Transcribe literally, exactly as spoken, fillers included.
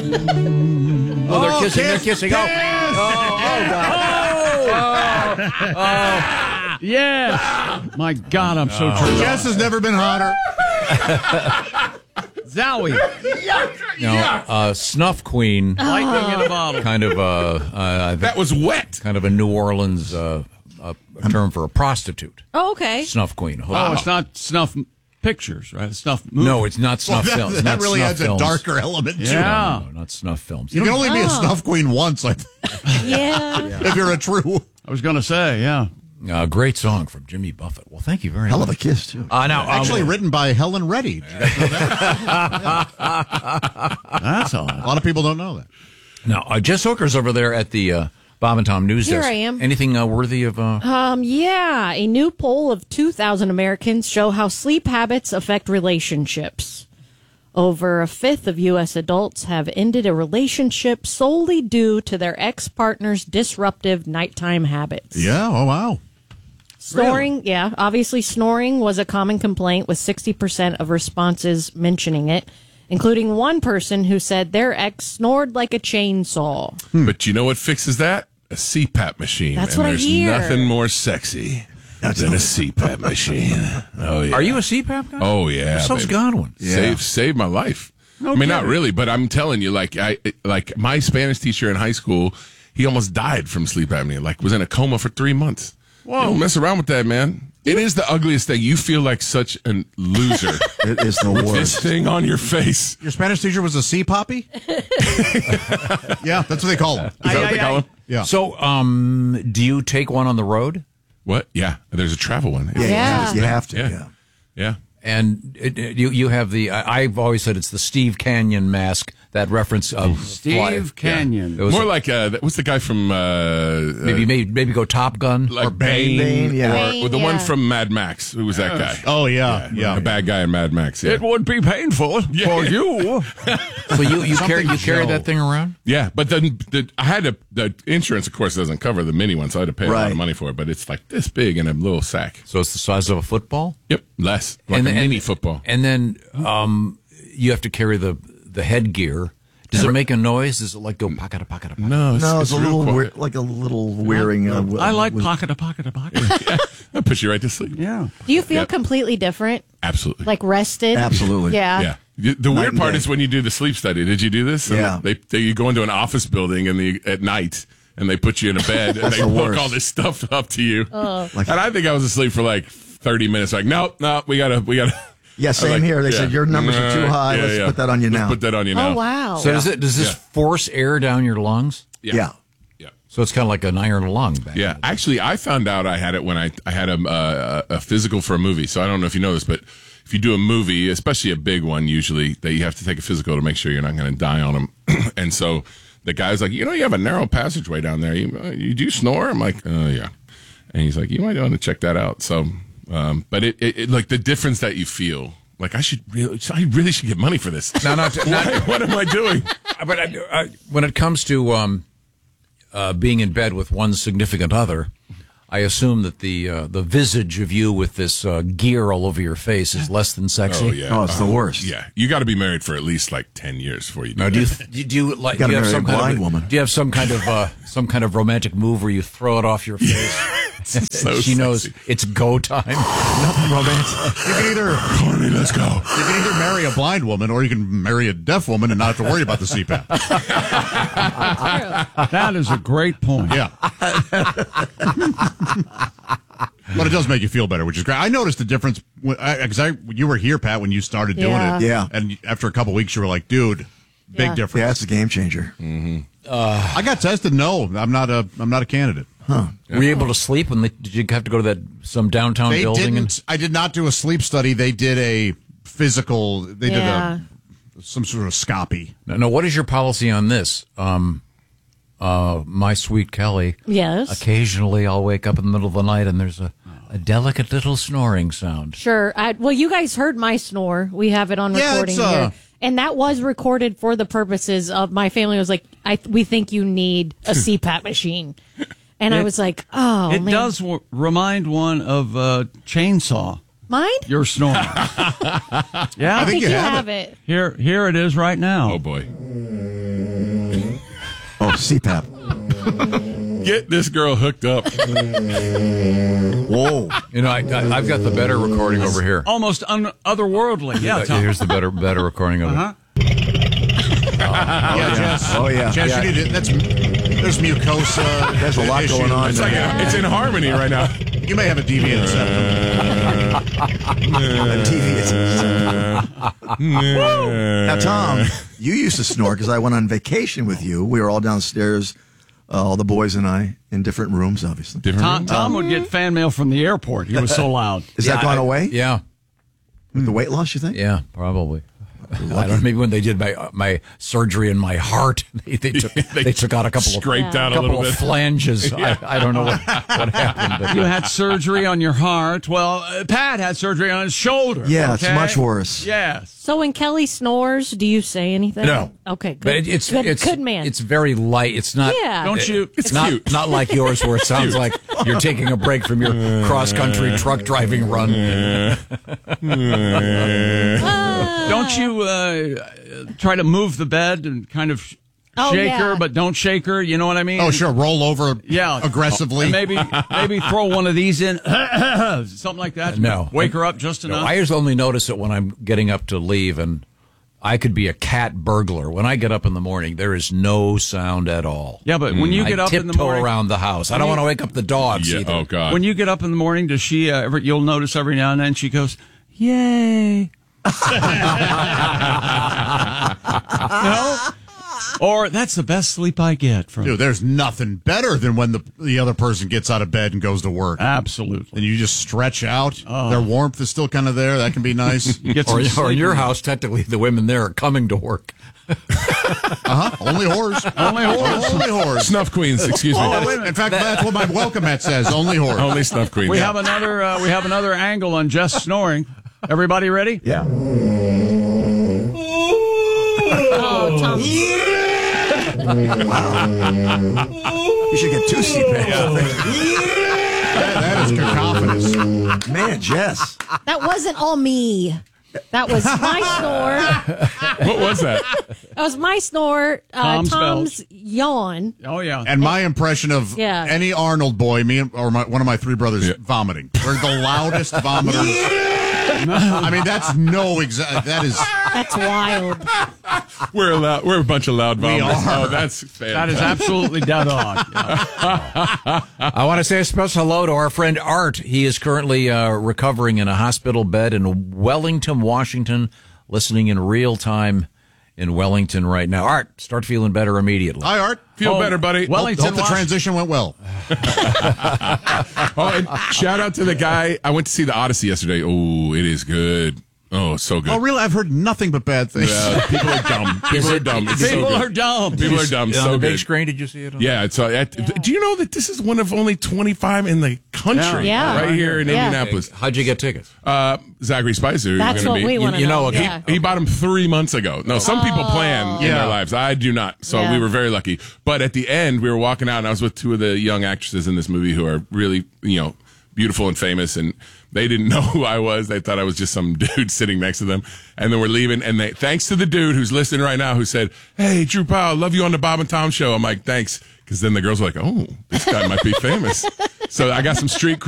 Oh, they're kissing. They're kissing. Oh, oh, oh, God. Oh, oh. Yes. My God, I'm so turned Jess has never been hotter. Zowie. No, uh, Snuff Queen. Lightning in a bottle. Kind of, uh, uh, That was wet. kind of a New Orleans uh, uh, term for a prostitute. Oh, okay. Snuff Queen. Oh, it's not snuff pictures, right? It's snuff movies. No, it's not Well, snuff that, films. that not really snuff adds films. a darker element to it. Yeah. No, no, not snuff films. You can only be a Oh. snuff queen once, I think, Yeah. if you're a true. I was going to say, yeah. Uh, great song from Jimmy Buffett. Well, thank you very Hell much. of a kiss, too. Uh, now, Actually um, written by Helen Reddy. Did you guys know that? That's A odd. lot of people don't know that. now uh, Jess Hooker's over there at the uh, Bob and Tom News Here Desk. I am. Anything uh, worthy of... Uh, Um, yeah, a new poll of two thousand Americans show how sleep habits affect relationships. Over a fifth of U S adults have ended a relationship solely due to their ex-partner's disruptive nighttime habits. Yeah, oh, wow. Snoring, yeah, obviously snoring was a common complaint with sixty percent of responses mentioning it, including one person who said their ex snored like a chainsaw. But you know what fixes that? A C PAP machine. That's and what I there's hear. nothing more sexy than a C PAP machine. Oh, yeah. Are you a C PAP guy? Oh, yeah. So's baby. Godwin. Save, save my life. I mean, not really, but I'm telling you, like, I like my Spanish teacher in high school, he almost died from sleep apnea, like, was in a coma for three months. Whoa. You don't mess around with that, man. It is the ugliest thing. You feel like such a loser. It is the This worst. thing on your face. Your Spanish teacher was a sea poppy? Yeah, that's what they call him. Is that what they call him? Yeah. So, um, do you take one on the road? What? Yeah. There's a travel one. Yeah, Yeah. You have to, Yeah. yeah. Yeah. And it, it- you you have the I, I've always said it's the Steve Canyon mask, that reference of Steve Canyon. It was More like, uh, what's the guy from, uh, maybe maybe maybe go Top Gun. like or Bane. Bane, yeah. Or, Bane, or the one yeah. from Mad Max. Who was that guy? Oh, yeah, yeah. The bad guy in Mad Max. Yeah. It would be painful for you. So you you carry you carry Joe. that thing around? Yeah, but then the, I had to, the insurance, of course, doesn't cover the mini one, so I had to pay a lot Right. of money for it. But it's like this big in a little sack. So it's the size of a football. Yep, less like And- a and- mini football. And then um, you have to carry the the headgear. Does it make a noise? Does it like go pocket a pocket a pocket? No, it's, No, it's, a real little quiet. weir- like a little wearing. Uh, I like with- pocket to pocket to pocket. That puts you right to sleep. Yeah. Do you feel Yep. completely different? Absolutely. Like rested? Absolutely. Yeah. yeah. The the Night weird and part day. is when you do the sleep study. Did you do this? And Yeah. They, they you go into an office building in the at night and they put you in a bed and they the hook worst. all this stuff up to you. Like- and I think I was asleep for like thirty minutes. Like, no, no, we gotta, we gotta. Yeah, I was same like, here. They yeah. said your numbers are too high. Yeah, Let's yeah. put that on you Let's now. Put that on you now. Oh, wow. So does it does this Yeah. force air down your lungs? Yeah. Yeah. So it's kind of like an iron lung. Back Yeah, in the day. actually, I found out I had it when I I had a, uh, a physical for a movie. So I don't know if you know this, but if you do a movie, especially a big one, usually that you have to take a physical to make sure you're not going to die on them. And so the guy's like, you know, you have a narrow passageway down there. You uh, you do snore? I'm like, oh yeah. And he's like, you might want to check that out. So, um, but it, it, it like the difference that you feel. Like I should really, I really should get money for this. No, not, not What am I doing? But I, I, when it comes to um, uh, being in bed with one significant other, I assume that the uh, the visage of you with this uh, gear all over your face is less than sexy. Oh yeah. Oh, it's the worst. Yeah, you got to be married for at least like ten years before you do Now, do you that. do you like? You Do gotta you have marry some a kind blind of woman. Do you have some kind of uh, some kind of romantic move where you throw it off your face? So she knows sexy. it's go time. Nothing romantic. You can either Corny, let's go. you can either marry a blind woman or you can marry a deaf woman and not have to worry about the C PAP. That is a great point. Yeah. But it does make you feel better, which is great. I noticed the difference because I, I, you were here, Pat, when you started doing Yeah. it. Yeah. And after a couple weeks, you were like, dude, big Yeah. difference. Yeah, it's a game changer. I got tested. No, I'm not a. I'm not a candidate. Were you able to sleep when they, did you have to go to that some downtown They building? didn't. And, I did not do a sleep study. They did a physical. They Yeah. did a some sort of scopy. no, no. What is your policy on this? Um, uh, my sweet Kelly. Yes. Occasionally, I'll wake up in the middle of the night and there's a, a delicate little snoring sound. Sure. I, well, you guys heard my snore. We have it on Yeah, recording it's, uh, here. And that was recorded for the purposes of my family was like, I we think you need a C PAP machine. And I It- was like, oh, It man. does w- remind one of uh, Chainsaw. Mine? Your snoring. I Yeah. think you you have have it. Here, here it is right now. Oh boy. Oh, C PAP. Get this girl hooked up. Whoa. You know, I, I, I've got the better recording over here. Almost un- otherworldly. Yeah, Uh, Tom. Here's the better better recording of Uh-huh. Yeah, Jess. Oh, yeah. Jess, Yeah. you need to, that's there's mucosa. There's a lot issue. going on It's like there. a, it's in harmony right now. You may have a deviant septum. The T V is- Now, Tom, you used to snore because I went on vacation with you. We were all downstairs, uh, all the boys and I, in different rooms, obviously. Different Tom, rooms? Tom would get fan mail from the airport. He was so loud. Is Yeah, that gone I- away? Yeah, With the weight loss, you think? yeah, probably. I don't know. Maybe when they did my uh, my surgery in my heart, they, they took They they took out a couple of scraped out a couple little of bit. flanges. I, I don't know what, what happened. But You had surgery on your heart. Well, uh, Pat had surgery on his shoulder. Yeah, it's okay? much worse. Yes. So when Kelly snores, do you say anything? No. Okay, good. But it, it's good, it's good man. It's very light. It's not. Yeah. Don't you? It's not cute. not like yours, where it sounds like you're taking a break from your cross country truck driving run. Don't you uh, try to move the bed and kind of sh- Oh, shake yeah. her, but don't shake her? You know what I mean? Oh, sure. Roll over Yeah. aggressively. And maybe maybe throw one of these in, something like that. to No, wake her up just No, enough. I just only notice it when I'm getting up to leave, and I could be a cat burglar. When I get up in the morning, there is no sound at all. yeah, but when you I get up in the tiptoe morning, around the house. I don't want to wake up the dogs Yeah, either. oh, God. when you get up in the morning, does she? Uh, ever, you'll notice every now and then she goes, "Yay!" No. Or that's the best sleep I get from. Dude, there's nothing better than when the the other person gets out of bed and goes to work. Absolutely. And you just stretch out. Their warmth is still kind of there. That can be nice. You get Or, some or in sleep. your house, technically, the women there are coming to work. Uh-huh. Only whores. Only whores. Only whores. Snuff queens, excuse me. Oh, wait, in fact, that's what my welcome mat says. Only whores. Only snuff queens. We have another. Uh, we have another angle on Jess snoring. Everybody ready? Yeah. oh, Tom. You should get two C PAPs. That, that is cacophonous. Man, Jess. That wasn't all me. That was my snore. What was that? That was my snore. Uh, Tom's Tom's, bells. yawn. Oh yeah. And my impression of Yeah. any Arnold boy, me and, or my, one of my three brothers, Yeah. vomiting. We're the loudest vomiters. I mean, that's no exact. That is. That's wild. We're a loud, we're a bunch of loud We vomiters. are. Oh, that's fantastic. That is absolutely dead on. Yeah. I want to say a special hello to our friend Art. He is currently uh, recovering in a hospital bed in Wellington, Washington, listening in real time in Wellington right now. Art, start feeling better immediately. Hi, Art. Feel Oh, better, buddy. well, Hope, Wellington, hope the Wash- transition went well. Oh, and shout out to the guy. I went to see the Odyssey yesterday. Oh, it is good. Oh, so good. Oh, really? I've heard nothing but bad things. Yeah, people are dumb. People are dumb. It's so People good. are dumb. People are dumb. on So the big good. screen, did you see it? On Yeah, it's, uh, at, do you know that this is one of only twenty-five in the country? Yeah. Right here in Yeah. Indianapolis. How'd you get tickets? Uh, Zachary Spicer. who's That's gonna what be, we want to you know. know, he- yeah. He bought them three months ago. No, some people plan in Yeah. their lives. I do not. So Yeah. we were very lucky. But at the end, we were walking out, and I was with two of the young actresses in this movie who are really, you know, beautiful and famous, and they didn't know who I was. They thought I was just some dude sitting next to them. And then we're leaving, and they, thanks to the dude who's listening right now, who said, "Hey, Drew Powell, love you on the Bob and Tom show." I'm like, thanks, because then the girls were like, "Oh, this guy might be famous." So I got some street